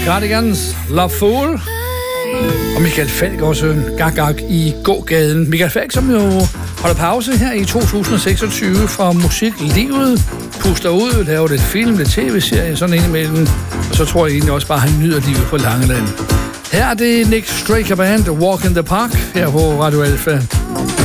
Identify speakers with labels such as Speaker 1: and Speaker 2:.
Speaker 1: Cardigans, Love Fool. Og Michael Falch også gag i gågaden. Michael Falch, som jo holder pause her i 2026 fra musiklivet, puster ud, laver lidt film, lidt tv-serie, sådan indimellem. Og så tror jeg egentlig også bare, at han nyder livet på Langeland. Her er det Nick Straker Band, Walk in the Park, her på Radio Alpha.